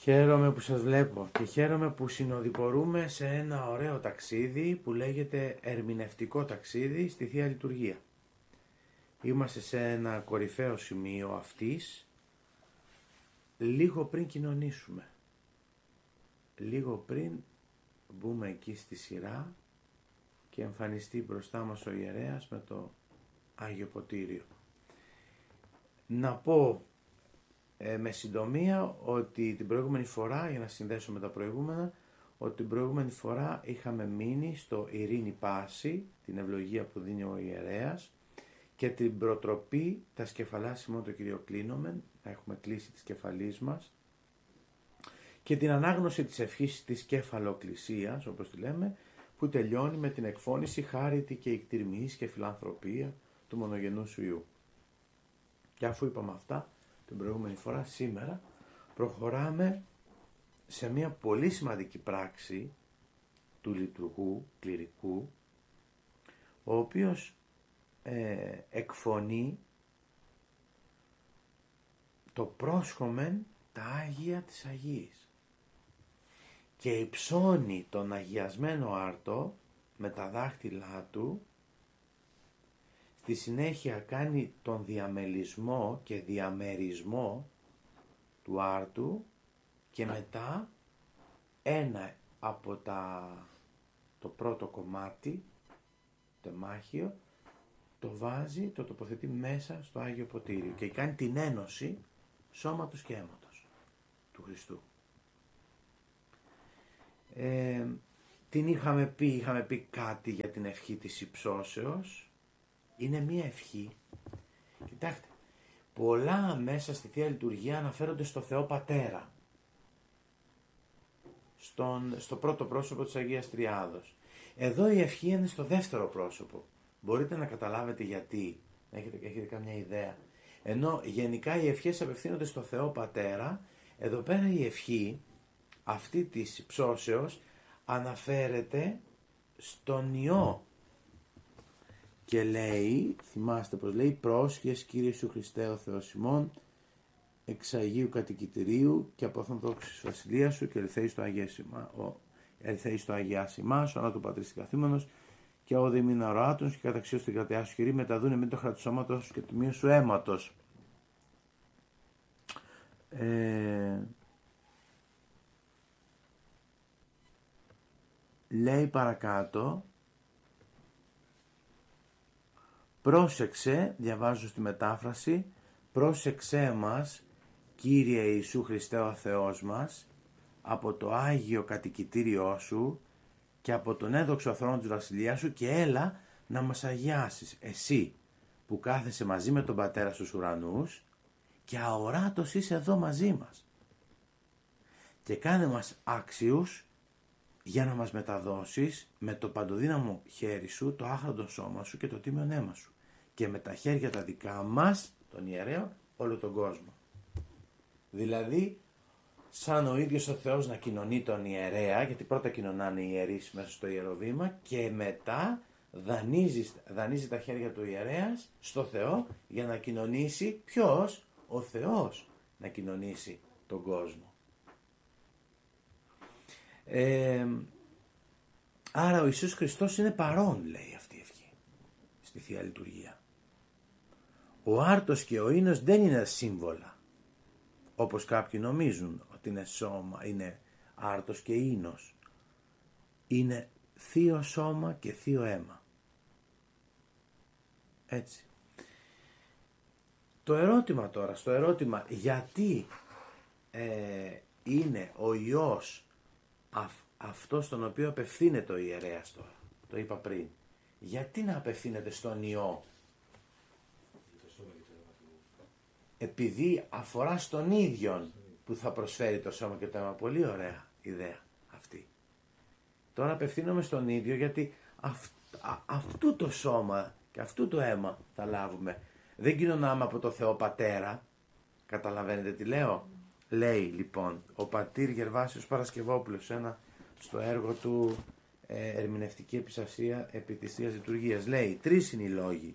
Χαίρομαι που σας βλέπω και χαίρομαι που συνοδοιπορούμε σε ένα ωραίο ταξίδι που λέγεται ερμηνευτικό ταξίδι στη Θεία Λειτουργία. Είμαστε σε ένα κορυφαίο σημείο αυτής, λίγο πριν κοινωνήσουμε. Λίγο πριν μπούμε εκεί στη σειρά και εμφανιστεί μπροστά μας ο ιερέας με το Άγιο Ποτήριο. Να πω με συντομία ότι την προηγούμενη φορά, για να συνδέσω με τα προηγούμενα, ότι την προηγούμενη φορά είχαμε μείνει στο ειρήνη πάση, την ευλογία που δίνει ο ιερέας, και την προτροπή τα σκεφαλάσιμο το Κυριοκλίνομεν, να έχουμε κλείσει τις κεφαλής μας, και την ανάγνωση της ευχής της κεφαλοκλησίας, όπως τη λέμε, που τελειώνει με την εκφώνηση χάριτη και εκτιρμής και φιλανθρωπία του μονογενού σου Υιού. Και αφού είπαμε αυτά την προηγούμενη φορά, σήμερα προχωράμε σε μια πολύ σημαντική πράξη του λειτουργού, κληρικού, ο οποίος εκφωνεί το πρόσχομεν τα Άγια της Αγίας και υψώνει τον αγιασμένο άρτο με τα δάχτυλά του. Στη συνέχεια κάνει τον διαμελισμό και διαμερισμό του άρτου και μετά ένα από το πρώτο κομμάτι, το τεμάχιο, το βάζει, το τοποθετεί μέσα στο Άγιο Ποτήριο και κάνει την ένωση σώματος και αίματος του Χριστού. Την είχαμε πει κάτι για την ευχή της υψώσεως. Είναι μία ευχή. Κοιτάξτε, πολλά μέσα στη Θεία Λειτουργία αναφέρονται στο Θεό Πατέρα. Στο πρώτο πρόσωπο της Αγίας Τριάδος. Εδώ η ευχή είναι στο δεύτερο πρόσωπο. Μπορείτε να καταλάβετε γιατί. Έχετε καμιά ιδέα. Ενώ γενικά οι ευχές απευθύνονται στο Θεό Πατέρα, εδώ πέρα η ευχή αυτή της ψώσεως αναφέρεται στον Υιό. Και λέει, θυμάστε πως λέει, πρόσχες Κύριε Σου Χριστέ ο Θεός ημών, εξ Αγίου Κατοικητηρίου και από αυτόν δόξης βασιλεία Σου και ελθέης το αγιάσιμά Σου, ανά του Πατρίς καθήμενος και ο διμήνα ροάτων και καταξίως την κρατειά Σου χειρή μεταδούνε με το χρατου σώματος και τιμίου Σου αίματος. Λέει παρακάτω, πρόσεξε, διαβάζω στη μετάφραση, πρόσεξέ μας, Κύριε Ιησού Χριστέ ο Θεός μας, από το Άγιο Κατοικητήριό Σου και από τον έδοξο θρόνο της Βασιλείας Σου και έλα να μας αγιάσεις, εσύ που κάθεσαι μαζί με τον Πατέρα στους ουρανούς και αοράτος είσαι εδώ μαζί μας. Και κάνε μας άξιους για να μας μεταδώσεις με το παντοδύναμο χέρι Σου, το άχραντο σώμα Σου και το τίμιον αίμα Σου και με τα χέρια τα δικά μας, των ιερέων, όλο τον κόσμο. Δηλαδή, σαν ο ίδιος ο Θεός να κοινωνεί τον ιερέα, γιατί πρώτα κοινωνάνε οι ιερείς μέσα στο ιεροβήμα και μετά δανείζει τα χέρια του ιερέας στο Θεό για να κοινωνήσει ποιος, ο Θεός, να κοινωνήσει τον κόσμο. Άρα ο Ιησούς Χριστός είναι παρόν, λέει αυτή η ευχή στη Θεία Λειτουργία. Ο άρτος και ο ίνος δεν είναι σύμβολα, όπως κάποιοι νομίζουν ότι είναι σώμα, είναι άρτος και ίνος. Είναι θείο σώμα και θείο αίμα. Έτσι. Το ερώτημα τώρα, γιατί είναι ο Υιός αυτός στον οποίο απευθύνεται ο ιερέας τώρα, το είπα πριν. Γιατί να απευθύνεται στον Υιό? Επειδή αφορά στον ίδιον που θα προσφέρει το σώμα και το αίμα. Πολύ ωραία ιδέα αυτή. Τώρα απευθύνομαι στον ίδιο γιατί αυτού το σώμα και αυτού το αίμα θα λάβουμε. Δεν κοινωνάμε από το Θεό Πατέρα. Καταλαβαίνετε τι λέω? Λέει λοιπόν ο πατήρ Γερβάσιος Παρασκευόπουλος στο έργο του Ερμηνευτική Επιστασία επί της Θείας Λειτουργίας. Λέει, τρεις είναι οι λόγοι.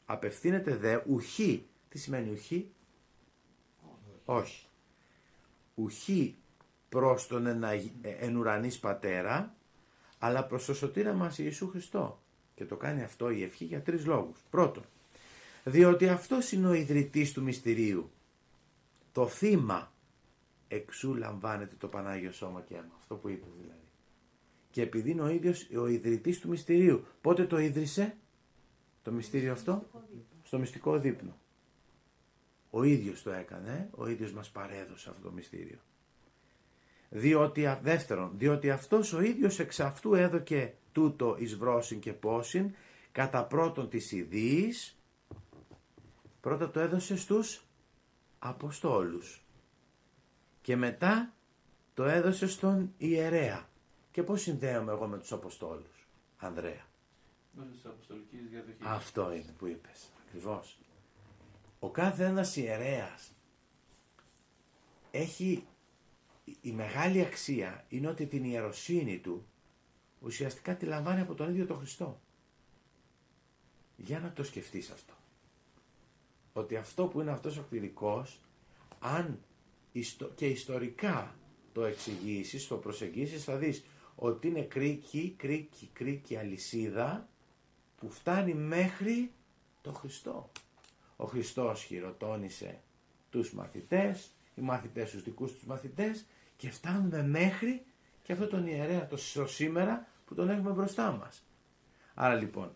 Απευθύνεται δε ουχή. Τι σημαίνει ουχή? Όχι. ουχή προς τον εν ουρανής Πατέρα, αλλά προς το σωτήρα μας Ιησού Χριστό. Και το κάνει αυτό η ευχή για 3 λόγους. Πρώτον, διότι αυτός είναι ο ιδρυτής του μυστηρίου. Το θύμα εξού λαμβάνεται το Πανάγιο Σώμα και αίμα. Αυτό που είπε δηλαδή. Και επειδή είναι ο ίδιος ο ιδρυτής του μυστηρίου. Πότε το ίδρυσε το μυστήριο αυτό? Στο μυστικό δείπνο. Ο ίδιος το έκανε, ο ίδιος μας παρέδωσε αυτό το μυστήριο. Δεύτερον, διότι αυτός ο ίδιος εξ αυτού έδωκε τούτο εις βρόσιν και πόσιν, κατά πρώτον της ιδίης, πρώτα το έδωσε στους Αποστόλους και μετά το έδωσε στον ιερέα. Και πώς συνδέομαι εγώ με τους Αποστόλους, Ανδρέα? Αυτό είναι που είπες, ακριβώς. Ο κάθε ένας ιερέας έχει, η μεγάλη αξία είναι ότι την ιεροσύνη του ουσιαστικά τη λαμβάνει από τον ίδιο τον Χριστό. Για να το σκεφτείς αυτό. Ότι αυτό που είναι αυτός ο κληρικός, αν και ιστορικά το εξηγήσεις, το προσεγγίσεις, θα δεις ότι είναι κρίκη αλυσίδα που φτάνει μέχρι τον Χριστό. Ο Χριστός χειροτώνησε τους μαθητές, οι μαθητές τους δικούς τους μαθητές και φτάνουμε μέχρι και αυτό τον ιερέα το σήμερα που τον έχουμε μπροστά μας. Άρα λοιπόν,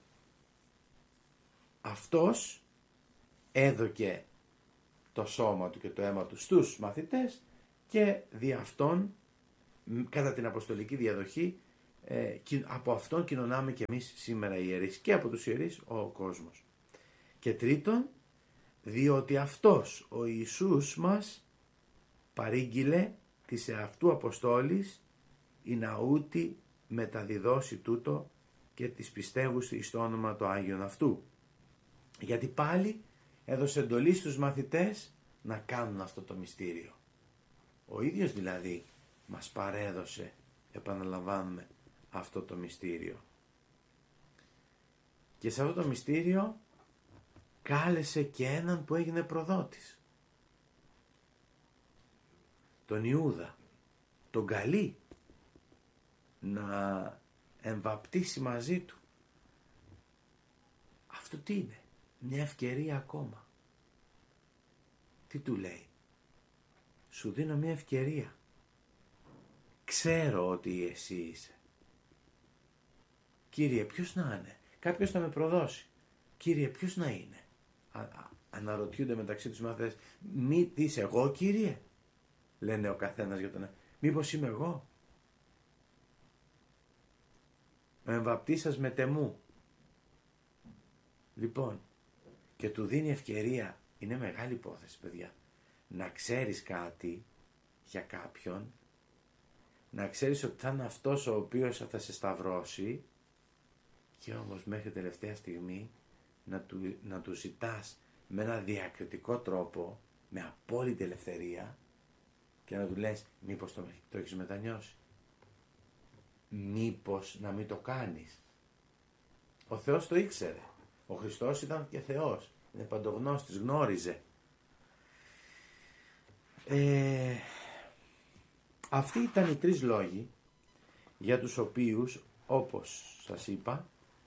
αυτός έδωκε το σώμα του και το αίμα του στους μαθητές και δι' αυτόν, κατά την αποστολική διαδοχή, από αυτόν κοινωνάμε και εμείς σήμερα οι ιερείς και από τους ιερείς ο κόσμος. Και τρίτον, διότι αυτός ο Ιησούς μας παρήγγειλε της εαυτού αποστόλης η ναούτη μεταδιδώσει τούτο και τις πιστεύους εις το όνομα το Άγιον αυτού. Γιατί πάλι έδωσε εντολή στους μαθητές να κάνουν αυτό το μυστήριο. Ο ίδιος δηλαδή μας παρέδωσε, επαναλαμβάνουμε, αυτό το μυστήριο. Και σε αυτό το μυστήριο κάλεσε και έναν που έγινε προδότης. Τον Ιούδα, τον καλεί να εμβαπτίσει μαζί του. Αυτό τι είναι? Μια ευκαιρία ακόμα. Τι του λέει? Σου δίνω μια ευκαιρία. Ξέρω ότι εσύ είσαι. Κύριε, ποιος να είναι? Κάποιος θα με προδώσει. Κύριε, ποιος να είναι? Αναρωτιούνται μεταξύ τους μαθητές. Μη τι είσαι εγώ, Κύριε? Λένε ο καθένας για τον. Μήπως είμαι εγώ? Με εμβαπτίσας με τεμού. Λοιπόν, και του δίνει ευκαιρία. Είναι μεγάλη υπόθεση, παιδιά. Να ξέρεις κάτι για κάποιον, να ξέρεις ότι θα είναι αυτός ο οποίος θα σε σταυρώσει και όμως μέχρι τελευταία στιγμή να του ζητάς με ένα διακριτικό τρόπο, με απόλυτη ελευθερία και να του λες μήπως το έχεις μετανιώσει, μήπως να μην το κάνεις. Ο Θεός το ήξερε. Ο Χριστός ήταν και Θεός. Είναι παντογνώστης, γνώριζε. Αυτοί ήταν οι 3 λόγοι για τους οποίους, όπως σας είπα,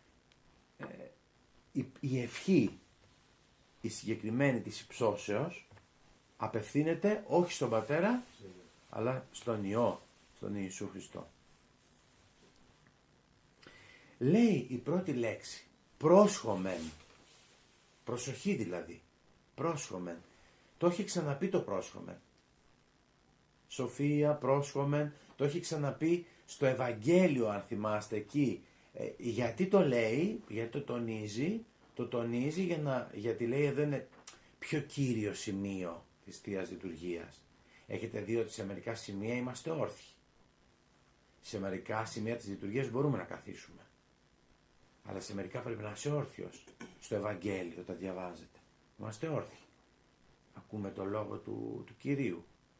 η ευχή, η συγκεκριμένη της υψώσεως, απευθύνεται όχι στον Πατέρα, αλλά στον Υιό, στον Ιησού Χριστό. Λέει η πρώτη λέξη, πρόσχομεν, προσοχή δηλαδή, πρόσχομεν. Το έχει ξαναπεί το πρόσχομεν. Σοφία, πρόσχομεν, το έχει ξαναπεί στο Ευαγγέλιο, αν θυμάστε εκεί. Γιατί το λέει, γιατί το τονίζει γιατί λέει εδώ είναι πιο κύριο σημείο της Θείας Λειτουργίας. Έχετε δει ότι σε μερικά σημεία είμαστε όρθιοι. Σε μερικά σημεία της λειτουργίας μπορούμε να καθίσουμε. Αλλά σε μερικά πρέπει να είσαι όρθιος. Στο Ευαγγέλιο τα διαβάζετε. Είμαστε όρθιοι. Ακούμε το λόγο του Κυρίου.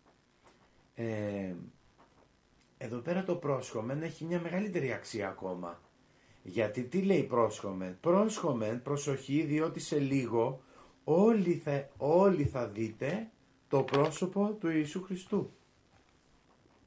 Εδώ πέρα το πρόσχομεν έχει μια μεγαλύτερη αξία ακόμα. Γιατί τι λέει πρόσχομεν? Πρόσχομεν, προσοχή, διότι σε λίγο όλοι θα δείτε το πρόσωπο του Ιησού Χριστού.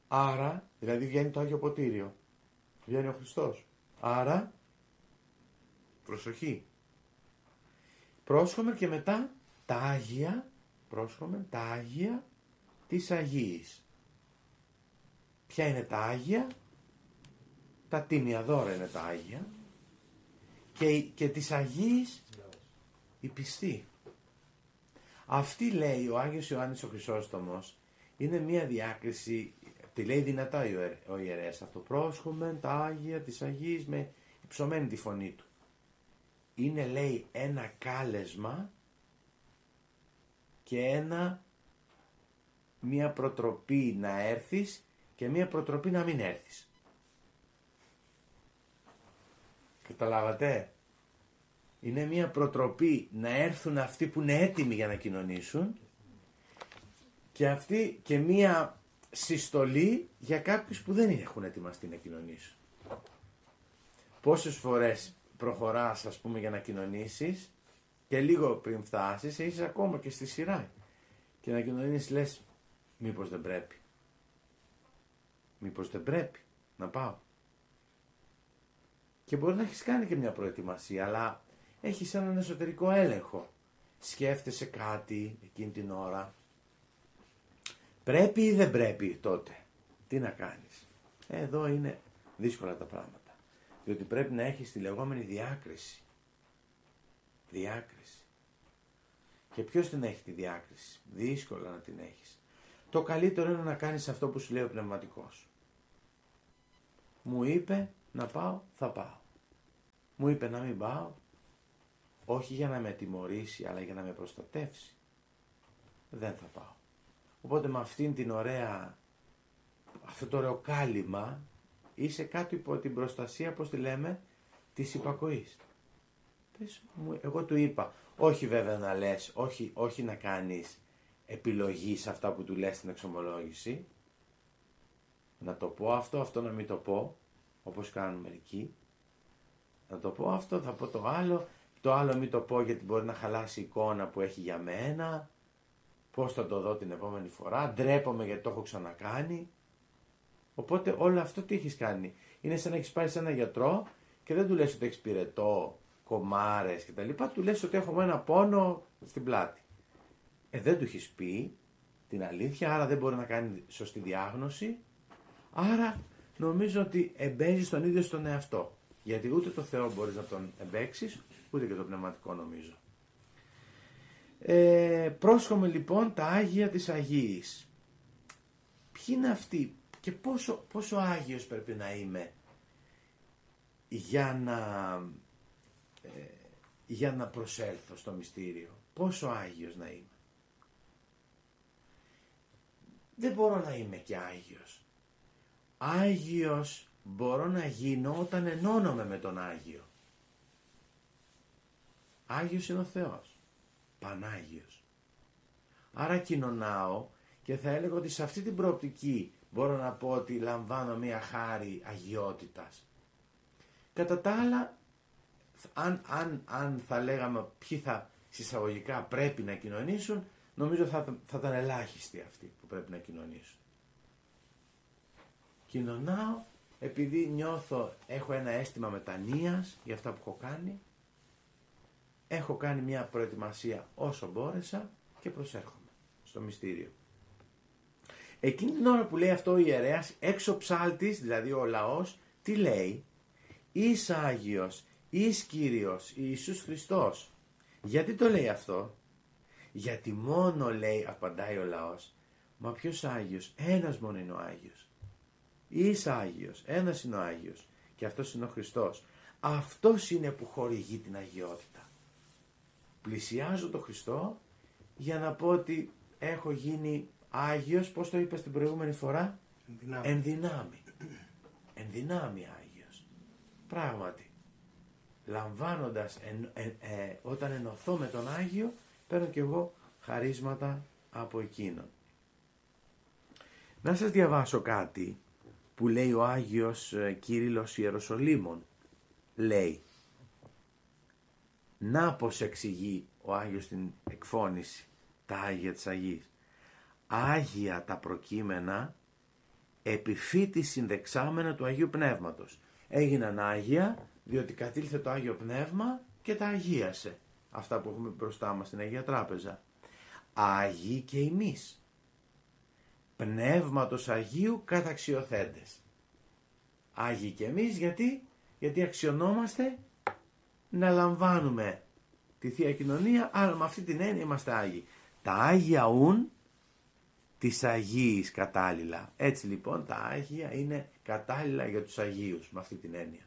Άρα, δηλαδή βγαίνει το Άγιο Ποτήριο, βγαίνει ο Χριστός. Άρα, προσοχή. Πρόσχομεν και μετά τα Άγια, πρόσχομεν τα Άγια της Αγίης. Ποια είναι τα Άγια? Τα τίμια δώρα είναι τα Άγια και της Αγίης η πιστή. Αυτή, λέει ο Άγιος Ιωάννης ο Χρυσόστομος, είναι μια διάκριση, τη λέει δυνατά ο ιερέας αυτό, πρόσχομεν τα Άγια της Αγίης, με υψωμένη τη φωνή του. Είναι, λέει, ένα κάλεσμα και μια προτροπή να έρθεις και μια προτροπή να μην έρθεις. Καταλάβατε? Είναι μια προτροπή να έρθουν αυτοί που είναι έτοιμοι για να κοινωνήσουν και μια συστολή για κάποιους που δεν έχουν ετοιμαστεί να κοινωνήσουν. Πόσες φορές προχωράς, ας πούμε, για να κοινωνήσεις και λίγο πριν φτάσεις είσαι ακόμα και στη σειρά και να κοινωνήσεις, λες μήπως δεν πρέπει να πάω. Και μπορεί να έχεις κάνει και μια προετοιμασία, αλλά έχεις έναν εσωτερικό έλεγχο. Σκέφτεσαι κάτι εκείνη την ώρα. Πρέπει ή δεν πρέπει τότε? Τι να κάνεις? Εδώ είναι δύσκολα τα πράγματα. Διότι πρέπει να έχεις τη λεγόμενη διάκριση. Διάκριση. Και ποιος την έχει τη διάκριση? Δύσκολα να την έχεις. Το καλύτερο είναι να κάνεις αυτό που σου λέει ο πνευματικός. Μου είπε να πάω, θα πάω. Μου είπε να μην πάω, όχι για να με τιμωρήσει, αλλά για να με προστατεύσει. Δεν θα πάω. Οπότε με αυτήν την αυτό το ωραίο κάλυμα, είσαι κάτω υπό την προστασία, πώς τη λέμε, της υπακοής. Εγώ του είπα, όχι βέβαια να λες, όχι να κάνεις επιλογή σε αυτά που του λες στην εξομολόγηση, να το πω αυτό να μην το πω, όπως κάνουν μερικοί, να το πω αυτό, θα πω το άλλο μην το πω γιατί μπορεί να χαλάσει η εικόνα που έχει για μένα, πώς θα το δω την επόμενη φορά, ντρέπομαι γιατί το έχω ξανακάνει. Οπότε όλο αυτό τι έχεις κάνει? Είναι σαν να έχεις πάει σε έναν γιατρό και δεν του λες ότι έχεις πυρετό, κομάρες κτλ. Του λες ότι έχω ένα πόνο στην πλάτη. Δεν του έχεις πει την αλήθεια, άρα δεν μπορεί να κάνει σωστή διάγνωση. Άρα νομίζω ότι εμπέζεις τον ίδιο στον εαυτό. Γιατί ούτε το Θεό μπορείς να τον εμπέξεις, ούτε και το πνευματικό νομίζω. Πρόσχομαι λοιπόν τα Άγια της Αγίης. Ποιοι είναι αυτοί και πόσο Άγιος πρέπει να είμαι για να προσέλθω στο μυστήριο? Πόσο Άγιος να είμαι? Δεν μπορώ να είμαι και Άγιος. Άγιος μπορώ να γίνω όταν ενώνομαι με τον Άγιο. Άγιος είναι ο Θεός. Πανάγιος. Άρα κοινωνάω και θα έλεγα ότι σε αυτή την προοπτική μπορώ να πω ότι λαμβάνω μια χάρη αγιότητας. Κατά τα άλλα, αν θα λέγαμε ποιοι θα συσσαγωγικά πρέπει να κοινωνήσουν, νομίζω θα ήταν ελάχιστοι αυτοί που πρέπει να κοινωνήσουν. Κοινωνάω επειδή έχω ένα αίσθημα μετανοίας για αυτά που έχω κάνει, έχω κάνει μια προετοιμασία όσο μπόρεσα και προσέρχομαι στο μυστήριο. Εκείνη την ώρα που λέει αυτό ο ιερέας, έξω ψάλτης, δηλαδή ο λαός, τι λέει? Εις Άγιος, εις Κύριος, Ιησούς Χριστός. Γιατί το λέει αυτό? Γιατί μόνο, λέει, απαντάει ο λαός, μα ποιος Άγιος? Ένας μόνο είναι ο Άγιος. Εις Άγιος, ένας είναι ο Άγιος και αυτός είναι ο Χριστός. Αυτός είναι που χορηγεί την αγιότητα. Πλησιάζω τον Χριστό για να πω ότι έχω γίνει Άγιος, πώς το είπα στην προηγούμενη φορά? Εν δυνάμει Άγιος. Πράγματι, λαμβάνοντας, όταν ενωθώ με τον Άγιο, παίρνω και εγώ χαρίσματα από εκείνον. Να σας διαβάσω κάτι που λέει ο Άγιος Κύριλλος Ιεροσολύμων. Λέει, να πως εξηγεί ο Άγιος την εκφώνηση, τα Άγια της Αγίας. Άγια τα προκείμενα επιφύτη συνδεξάμενα του Αγίου Πνεύματος. Έγιναν Άγια, διότι κατήλθε το Άγιο Πνεύμα και τα αγίασε. Αυτά που έχουμε μπροστά μας στην Αγία Τράπεζα. Άγιοι και εμείς. Πνεύματος Αγίου καταξιωθέντες. Άγιοι και εμείς γιατί αξιωνόμαστε να λαμβάνουμε τη Θεία Κοινωνία, άρα με αυτή την έννοια είμαστε Άγιοι. Τα Άγια ουν της Αγίης κατάλληλα. Έτσι λοιπόν τα Άγια είναι κατάλληλα για τους Αγίους με αυτή την έννοια.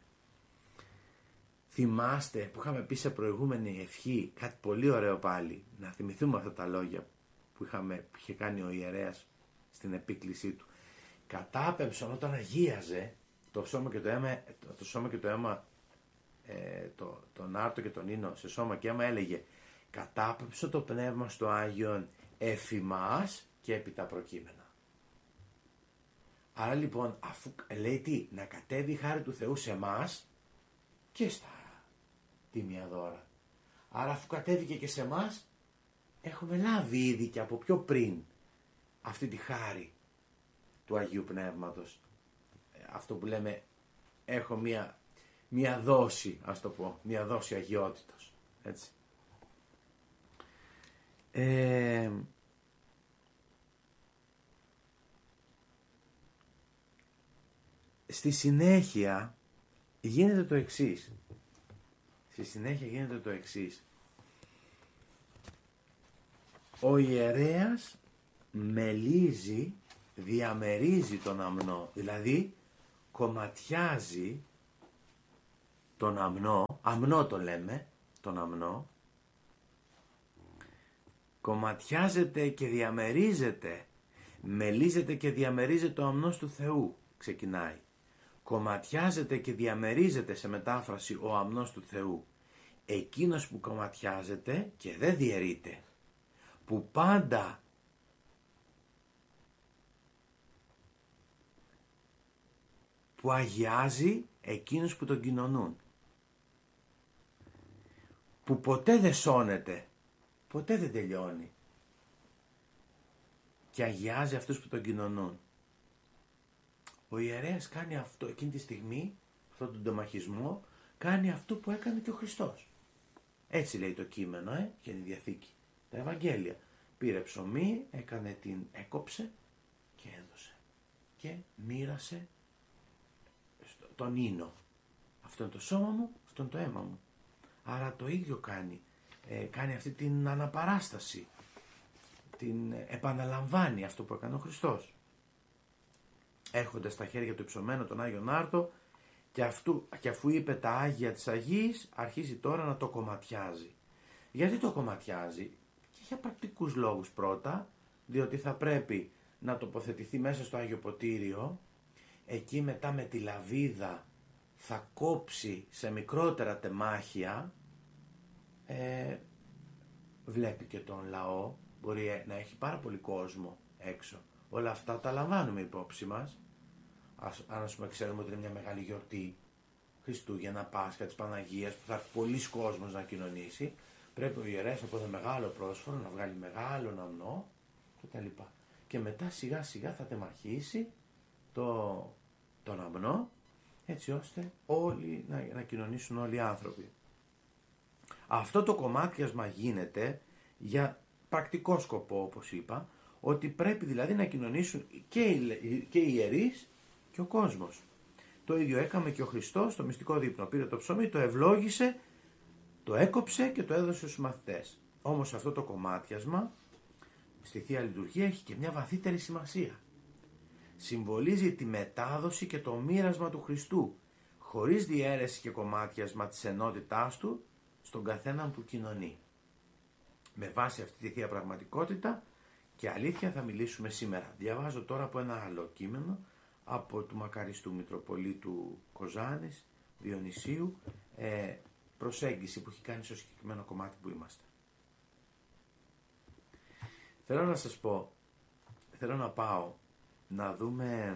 Θυμάστε που είχαμε πει σε προηγούμενη ευχή κάτι πολύ ωραίο πάλι, να θυμηθούμε αυτά τα λόγια που είχε κάνει ο ιερέας στην επίκλησή του. Κατάπεμψον όταν αγίαζε το σώμα και το αίμα, τον άρτο και τον ίνο σε σώμα και αίμα, έλεγε κατάπεμψω το πνεύμα στο Άγιον εφημάς και επί τα προκείμενα. Άρα λοιπόν, αφού λέει τι, να κατέβει η χάρη του Θεού σε εμάς και στα τίμια δώρα. Άρα αφού κατέβηκε και σε εμάς, έχουμε λάβει ήδη και από πιο πριν αυτή τη χάρη του Αγίου Πνεύματος. Αυτό που λέμε, έχω μία δόση, ας το πω, μία δόση αγιότητος. Έτσι. Στη συνέχεια γίνεται το εξής. Ο ιερέας μελίζει, διαμερίζει τον αμνό, δηλαδή κομματιάζει τον αμνό το λέμε, τον αμνό, κομματιάζεται και διαμερίζεται, μελίζεται και διαμερίζεται ο αμνός του Θεού, ξεκινάει. Κομματιάζεται και διαμερίζεται σε μετάφραση ο αμνός του Θεού. Εκείνος που κομματιάζεται και δεν διαιρείται, που πάντα που αγιάζει εκείνους που τον κοινωνούν, που ποτέ δεν σώνεται, ποτέ δεν τελειώνει και αγιάζει αυτούς που τον κοινωνούν. Ο ιερέας κάνει αυτό εκείνη τη στιγμή, αυτόν τον τομαχισμό, κάνει αυτό που έκανε και ο Χριστός. Έτσι λέει το κείμενο και η Διαθήκη, τα Ευαγγέλια. Πήρε ψωμί, έκοψε και έδωσε και μοίρασε τον ίνο. Αυτό είναι το σώμα μου, αυτό είναι το αίμα μου. Άρα το ίδιο κάνει. Κάνει αυτή την αναπαράσταση. Την επαναλαμβάνει αυτό που έκανε ο Χριστός. Έχοντας στα χέρια του υψωμένο τον Άγιον Άρτο και αφού είπε τα Άγια της Αγίας, αρχίζει τώρα να το κομματιάζει. Γιατί το κομματιάζει? Και για πρακτικούς λόγους πρώτα, διότι θα πρέπει να τοποθετηθεί μέσα στο Άγιο Ποτήριο, εκεί μετά με τη λαβίδα θα κόψει σε μικρότερα τεμάχια, βλέπει και τον λαό, μπορεί να έχει πάρα πολύ κόσμο έξω. Όλα αυτά τα λαμβάνουμε υπόψη μας. Αν ας πούμε ξέρουμε ότι είναι μια μεγάλη γιορτή, Χριστούγεννα, Πάσχα της Παναγίας, που θα έρθει πολλής κόσμος να κοινωνήσει, πρέπει ο ιερέας από ένα μεγάλο πρόσφορο να βγάλει μεγάλο αμνό κτλ. Και μετά σιγά σιγά θα τεμαχίσει τον αμνό, έτσι ώστε όλοι να κοινωνήσουν όλοι οι άνθρωποι. Αυτό το κομμάτιασμα γίνεται για πρακτικό σκοπό, όπως είπα, ότι πρέπει δηλαδή να κοινωνήσουν και οι ιερείς και ο κόσμος. Το ίδιο έκαμε και ο Χριστός στο μυστικό δείπνο. Πήρε το ψωμί, το ευλόγησε, το έκοψε και το έδωσε στους μαθητές. Όμως αυτό το κομμάτιασμα στη Θεία Λειτουργία έχει και μια βαθύτερη σημασία. Συμβολίζει τη μετάδοση και το μοίρασμα του Χριστού, χωρίς διαίρεση και κομμάτιασμα της ενότητάς του στον καθέναν που κοινωνεί. Με βάση αυτή τη Θεία Πραγματικότητα και αλήθεια θα μιλήσουμε σήμερα. Διαβάζω τώρα από ένα άλλο κείμενο, από του μακαριστού Μητροπολίτου Κοζάνης, Διονυσίου, προσέγγιση που έχει κάνει στο συγκεκριμένο κομμάτι που είμαστε. Θέλω να σας πω, θέλω να πάω να δούμε,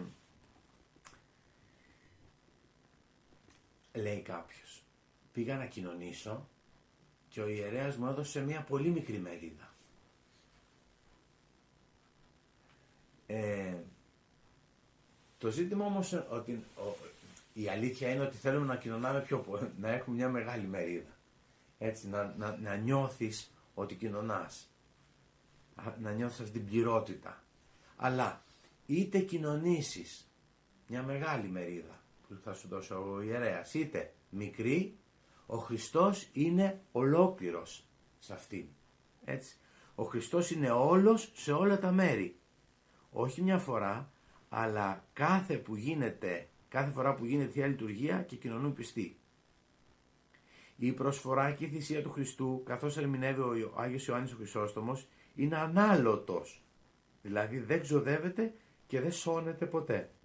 λέει κάποιος, πήγα να κοινωνήσω και ο ιερέας μου έδωσε μια πολύ μικρή μερίδα. Το ζήτημα όμως ότι η αλήθεια είναι ότι θέλουμε να κοινωνάμε να έχουμε μια μεγάλη μερίδα. Έτσι, να νιώθεις ότι κοινωνάς. Να νιώθεις αυτή την πληρότητα. Αλλά είτε κοινωνήσεις μια μεγάλη μερίδα που θα σου δώσει ο ιερέας, είτε μικρή, ο Χριστός είναι ολόκληρος σε αυτήν. Έτσι. Ο Χριστός είναι όλος σε όλα τα μέρη. Όχι μια φορά, αλλά κάθε φορά που γίνεται Θεία Λειτουργία και κοινωνούν πιστοί. Η προσφορά και η θυσία του Χριστού, καθώς ερμηνεύει ο Άγιος Ιωάννης ο Χρυσόστομος, είναι ανάλωτος. Δηλαδή δεν ξοδεύεται και δεν σώνεται ποτέ.